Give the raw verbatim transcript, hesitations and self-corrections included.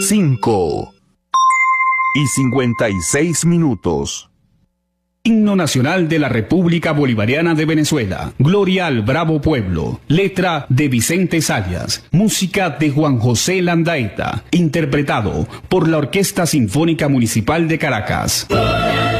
cinco y cincuenta y seis minutos. Himno Nacional de la República Bolivariana de Venezuela. Gloria al Bravo Pueblo. Letra de Vicente Sayas. Música de Juan José Landaeta. Interpretado por la Orquesta Sinfónica Municipal de Caracas.